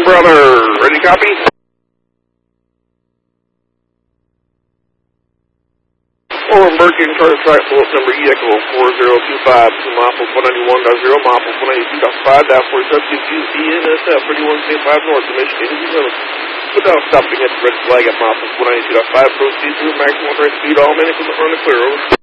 brother. Ready, copy? Or Merkin, Charter Strike, bullet number ECHO 4025, 2 mile 491.0, mile 492.5, down for subject UCNSF 31.5 north, Michigan, without stopping at the red flag at mile 492.5, proceed through maximum rate speed, all men equipment run the clear, over.